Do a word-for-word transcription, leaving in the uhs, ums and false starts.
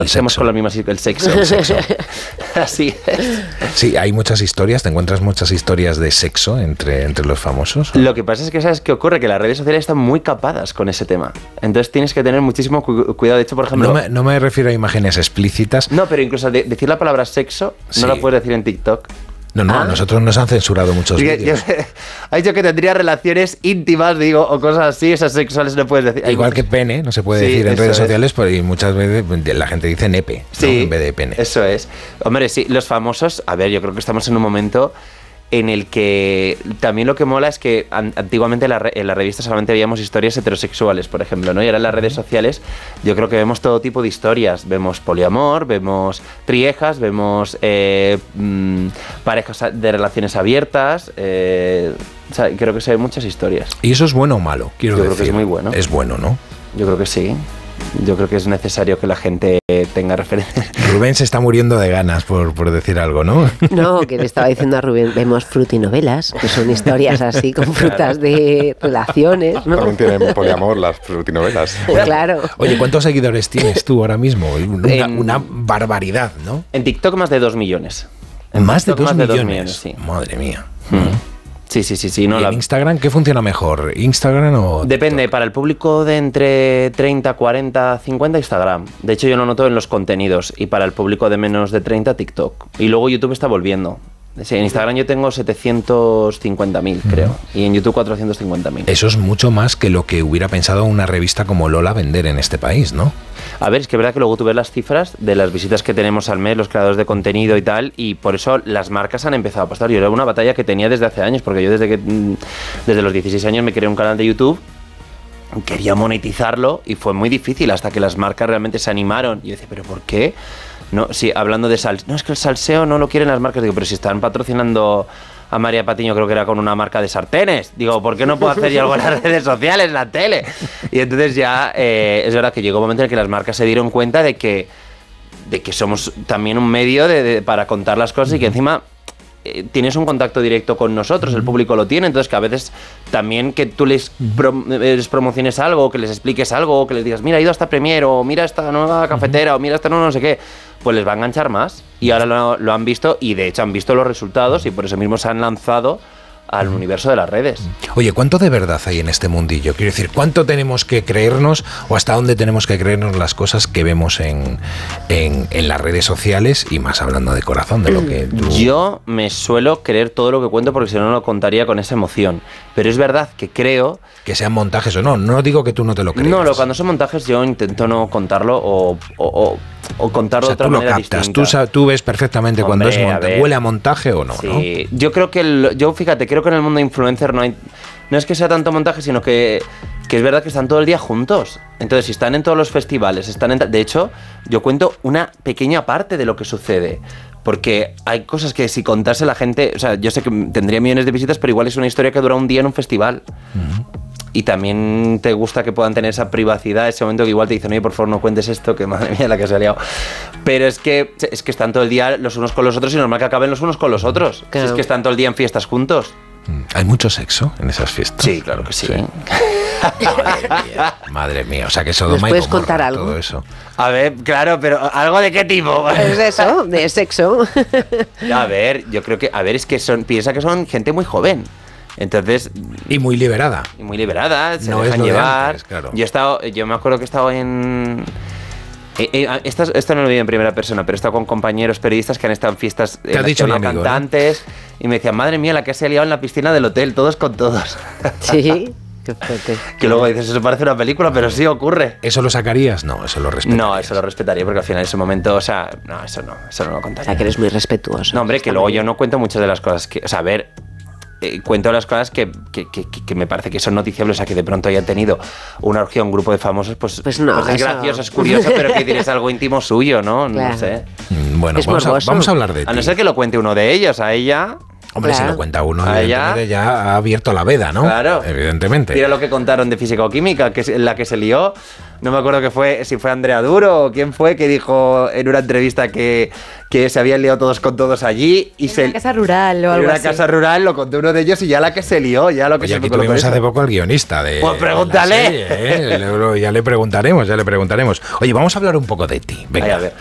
Estamos con la misma, el sexo. El sexo. Así es. Sí, hay muchas historias, te encuentras muchas historias de sexo entre, entre los famosos. Lo que pasa es que, ¿sabes qué ocurre? Que las redes sociales están muy capadas con ese tema. Entonces tienes que tener muchísimo cu- cuidado. De hecho, por ejemplo... No me, no me refiero a imágenes explícitas. No, pero incluso de, decir la palabra sexo, sí. No la puedes decir en TikTok. No, no, ah. nosotros nos han censurado muchos vídeos. Ha dicho que tendría relaciones íntimas, digo, o cosas así, esas sexuales no puedes decir. Igual que pene, no se puede sí, decir en redes es. sociales, y muchas veces la gente dice nepe, sí, ¿no? En vez de pene. Eso es. Hombre, sí, los famosos, a ver, yo creo que estamos en un momento en el que también lo que mola es que antiguamente en la, re, en la revista solamente veíamos historias heterosexuales, por ejemplo, ¿no? Y ahora en las redes sociales yo creo que vemos todo tipo de historias. Vemos poliamor, vemos triejas, vemos eh, mmm, parejas de relaciones abiertas. Eh, o sea, creo que se ven muchas historias. ¿Y eso es bueno o malo? Quiero yo decir. creo que es muy bueno. Es bueno, ¿no? Yo creo que sí. Yo creo que es necesario que la gente tenga referencias. Rubén se está muriendo de ganas por, por decir algo, ¿no? No, que le estaba diciendo a Rubén, vemos frutinovelas, que son historias así con frutas de relaciones, ¿no? También tienen poliamor las frutinovelas. Claro. Oye, ¿cuántos seguidores tienes tú ahora mismo? Una, en, una barbaridad, ¿no? En TikTok más de dos millones. En ¿Más de dos más millones? De dos millones sí. Madre mía. Mm. Sí, sí, sí, sí. No, ¿Y en la... Instagram qué funciona mejor? ¿Instagram o...? Depende, para el público de entre treinta, cuarenta, cincuenta, Instagram. De hecho, yo lo noto en los contenidos. Y para el público de menos de treinta, TikTok. Y luego YouTube está volviendo. Sí, en Instagram yo tengo setecientos cincuenta mil, creo. Uh-huh. Y en YouTube cuatrocientos cincuenta mil. Eso es mucho más que lo que hubiera pensado una revista como Lola vender en este país, ¿no? A ver, es que es verdad que luego tú ves las cifras de las visitas que tenemos al mes, los creadores de contenido y tal, y por eso las marcas han empezado a apostar. Yo era una batalla que tenía desde hace años, porque yo desde que desde los dieciséis años me creé un canal de YouTube, quería monetizarlo y fue muy difícil hasta que las marcas realmente se animaron. Y yo decía, ¿pero por qué? No, sí, hablando de salseo, no, es que el salseo no lo quieren las marcas. Digo, pero si están patrocinando a María Patiño, creo que era con una marca de sartenes. Digo, ¿por qué no puedo hacer yo algo en las redes sociales, en la tele? Y entonces ya eh, es verdad que llegó un momento en el que las marcas se dieron cuenta de que, de que somos también un medio de, de, para contar las cosas y que encima eh, tienes un contacto directo con nosotros, el público lo tiene, entonces que a veces también que tú les, pro, les promociones algo, que les expliques algo, que les digas, mira, he ido a esta premier, o mira esta nueva cafetera, o mira esta nueva no sé qué, pues les va a enganchar más. Y ahora lo, lo han visto y de hecho han visto los resultados y por eso mismo se han lanzado al universo de las redes. Oye, ¿cuánto de verdad hay en este mundillo? Quiero decir, ¿cuánto tenemos que creernos o hasta dónde tenemos que creernos las cosas que vemos en, en, en las redes sociales y más hablando de corazón, de lo que tú... Yo me suelo creer todo lo que cuento porque si no, no lo contaría con esa emoción. Pero es verdad que creo... Que sean montajes o no, no digo que tú no te lo creas. No, lo, cuando son montajes yo intento no contarlo o... o, o o contarlo, o sea, de otra tú lo manera captas, distinta. Tú, tú ves perfectamente. Hombre, cuando es montaje, huele a montaje o no, sí. ¿no? Yo creo que el, yo fíjate, creo que en el mundo influencer no hay, no es que sea tanto montaje, sino que, que es verdad que están todo el día juntos. Entonces, si están en todos los festivales, están en, de hecho, yo cuento una pequeña parte de lo que sucede. Porque hay cosas que si contase la gente, o sea, yo sé que tendría millones de visitas, pero igual es una historia que dura un día en un festival. Uh-huh. Y también te gusta que puedan tener esa privacidad, ese momento que igual te dicen, oye, por favor, no cuentes esto, que madre mía la que se ha liado. Pero es que, es que están todo el día los unos con los otros y normal que acaben los unos con los otros. Claro. Si es que están todo el día en fiestas juntos. ¿Hay mucho sexo en esas fiestas? Sí, claro que sí. sí. Madre mía, madre mía, o sea que Sodoma y Gomorra, ¿puedes contar algo? Todo eso. A ver, claro, pero ¿algo de qué tipo? Es eso, de sexo. A ver, yo creo que, a ver, es que son, piensa que son gente muy joven. Entonces... Y muy liberada. Y muy liberada, se no dejan es llevar. Antes, claro. Yo he estado, yo me acuerdo que he estado en... Eh, eh, esto, esto no lo digo en primera persona, pero he estado con compañeros periodistas que han estado en fiestas ¿Te has dicho un amigo, cantantes, ¿no? Y me decían, madre mía, la que se ha liado en la piscina del hotel, todos con todos. Sí, qué fuerte. Que luego dices, eso parece una película, pero sí ocurre. ¿Eso lo sacarías? No, eso lo respetaría. No, eso lo respetaría, porque al final en ese momento, o sea, no, eso no, eso no lo contaría. O sea, que eres muy respetuoso. No, hombre, que luego yo no cuento muchas de las cosas que, o sea, a ver... Eh, cuento las cosas que, que, que, que me parece que son noticiables, o sea, que de pronto hayan tenido una orgía, un grupo de famosos, pues, pues, no, pues es eso... gracioso, es curioso, pero que tienes algo íntimo suyo, ¿no? Claro. No sé. Bueno, vamos a, vamos a hablar de ti. A no ser que lo cuente uno de ellos, a ella... Hombre, claro. Si lo cuenta uno, a evidentemente ella... ya ha abierto la veda, ¿no? Claro. Evidentemente. Mira lo que contaron de física o química, que es la que se lió. no me acuerdo que fue, si fue Andrea Duro o quién fue, que dijo en una entrevista que, que se habían liado todos con todos allí. Y en se, una casa rural o algo En una así. casa rural lo contó uno de ellos y ya la que se lió, ya lo que Oye, se aquí con tuvimos eso. hace poco al guionista de... Pues pregúntale. de la serie, ¿eh? Le- Ya le preguntaremos, ya le preguntaremos. Oye, vamos a hablar un poco de ti. Venga. Ay, a ver.